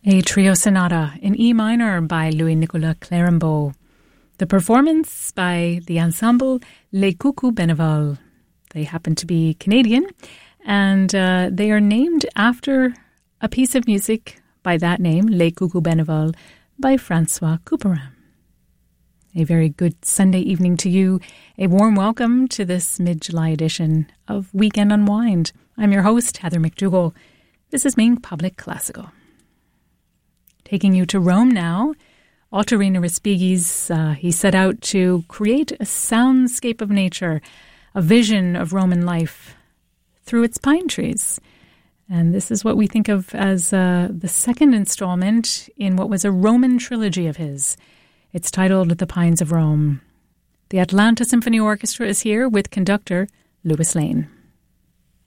A trio sonata in E minor by Louis-Nicolas Clérambault. The performance by the ensemble Les Coucous Benevol. They happen to be Canadian, and they are named after a piece of music by that name, Les Coucous Benevol, by Francois Couperin. A very good Sunday evening to you. A warm welcome to this mid-July edition of Weekend Unwind. I'm your host, Heather McDougall. This is Maine Public Classical. Taking you to Rome now, Ottorino Respighi's, he set out to create a soundscape of nature, a vision of Roman life through its pine trees. And this is what we think of as the second installment in what was a Roman trilogy of his. It's titled The Pines of Rome. The Atlanta Symphony Orchestra is here with conductor Louis Lane.